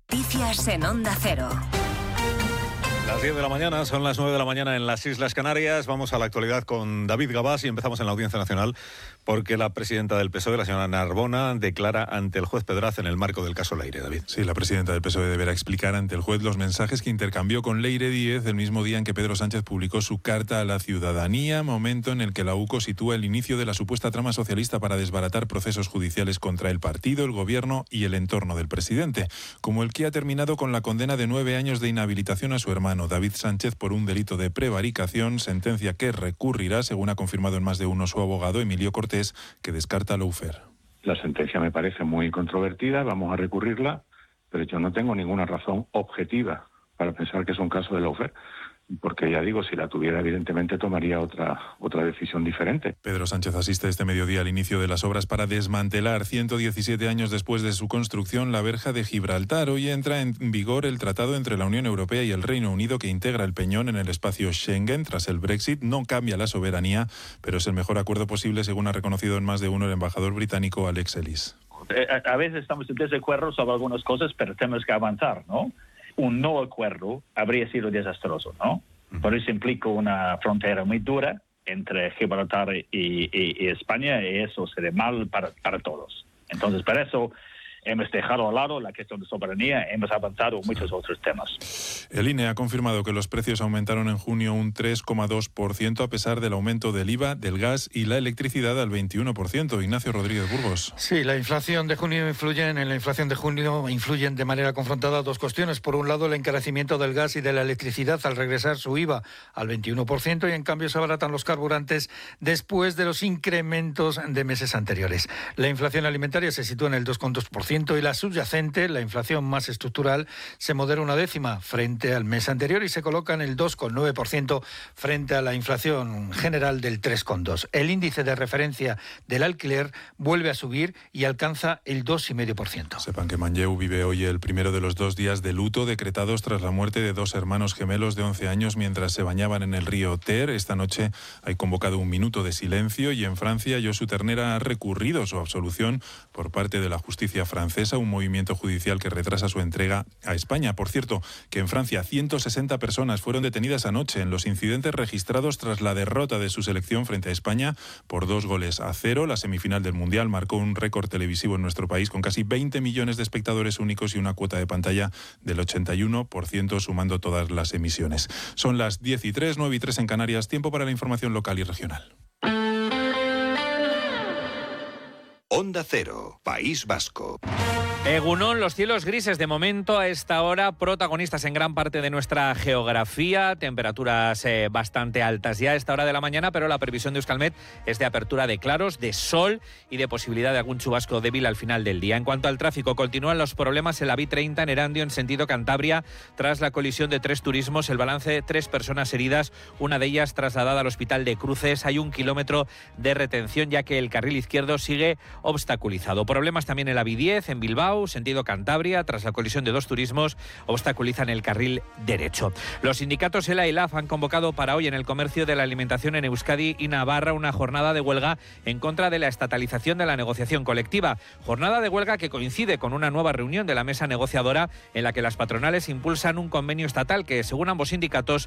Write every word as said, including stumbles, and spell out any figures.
Noticias en Onda Cero. Las diez de la mañana, son las nueve de la mañana en las Islas Canarias. Vamos a la actualidad con David Gabás y empezamos en la Audiencia Nacional porque la presidenta del P S O E, la señora Narbona, declara ante el juez Pedraz en el marco del caso Leire. David. Sí, la presidenta del P S O E deberá explicar ante el juez los mensajes que intercambió con Leire Díez el mismo día en que Pedro Sánchez publicó su carta a la ciudadanía, momento en el que la U C O sitúa el inicio de la supuesta trama socialista para desbaratar procesos judiciales contra el partido, el gobierno y el entorno del presidente, como el que ha terminado con la condena de nueve años de inhabilitación a su hermano David Sánchez por un delito de prevaricación, sentencia que recurrirá, según ha confirmado en más de uno su abogado Emilio Cortés, que descarta lawfare. La sentencia me parece muy controvertida, vamos a recurrirla, pero yo no tengo ninguna razón objetiva para pensar que es un caso de lawfare. Porque ya digo, si la tuviera, evidentemente tomaría otra otra decisión diferente. Pedro Sánchez asiste este mediodía al inicio de las obras para desmantelar, ciento diecisiete años después de su construcción, la verja de Gibraltar. Hoy entra en vigor el tratado entre la Unión Europea y el Reino Unido que integra el Peñón en el espacio Schengen. Tras el Brexit no cambia la soberanía, pero es el mejor acuerdo posible, según ha reconocido en más de uno el embajador británico Alex Ellis. A veces estamos en desacuerdo sobre algunas cosas, pero tenemos que avanzar, ¿no? Un no acuerdo habría sido desastroso, ¿no? Por eso implica una frontera muy dura entre Gibraltar y, y, y España, y eso sería mal para, para todos. Entonces, por eso hemos dejado a lado la cuestión de soberanía, hemos avanzado en muchos otros temas. El I N E ha confirmado que los precios aumentaron en junio un tres coma dos por ciento a pesar del aumento del I V A, del gas y la electricidad al veintiuno por ciento. Ignacio Rodríguez Burgos. Sí, la inflación de junio influyen, en la inflación de junio influyen de manera confrontada dos cuestiones. Por un lado, el encarecimiento del gas y de la electricidad al regresar su I V A al veintiuno por ciento y en cambio se abaratan los carburantes después de los incrementos de meses anteriores. La inflación alimentaria se sitúa en el dos coma dos por ciento y la subyacente, la inflación más estructural, se modera una décima frente al mes anterior y se coloca en el dos coma nueve por ciento frente a la inflación general del tres coma dos por ciento. El índice de referencia del alquiler vuelve a subir y alcanza el dos coma cinco por ciento. Sepan que Manlleu vive hoy el primero de los dos días de luto decretados tras la muerte de dos hermanos gemelos de once años mientras se bañaban en el río Ter. Esta noche hay convocado un minuto de silencio y en Francia Josu Ternera ha recurrido su absolución por parte de la justicia francesa, un movimiento judicial que retrasa su entrega a España. Por cierto, que en Francia ciento sesenta personas fueron detenidas anoche en los incidentes registrados tras la derrota de su selección frente a España por dos goles a cero. La semifinal del Mundial marcó un récord televisivo en nuestro país con casi veinte millones de espectadores únicos y una cuota de pantalla del ochenta y uno por ciento sumando todas las emisiones. Son las diez y tres, nueve y tres en Canarias, tiempo para la información local y regional. Onda Cero, País Vasco. Egunon, los cielos grises de momento a esta hora, protagonistas en gran parte de nuestra geografía, temperaturas eh, bastante altas ya a esta hora de la mañana, pero la previsión de Euskalmet es de apertura de claros, de sol y de posibilidad de algún chubasco débil al final del día. En cuanto al tráfico, continúan los problemas en la B treinta en Erandio en sentido Cantabria tras la colisión de tres turismos, el balance de tres personas heridas, una de ellas trasladada al hospital de Cruces. Hay un kilómetro de retención ya que el carril izquierdo sigue obstaculizado. Problemas también en la B diez en Bilbao, sentido Cantabria, tras la colisión de dos turismos, obstaculizan el carril derecho. Los sindicatos ELA y LAF han convocado para hoy en el comercio de la alimentación en Euskadi y Navarra una jornada de huelga en contra de la estatalización de la negociación colectiva. Jornada de huelga que coincide con una nueva reunión de la mesa negociadora en la que las patronales impulsan un convenio estatal que, según ambos sindicatos,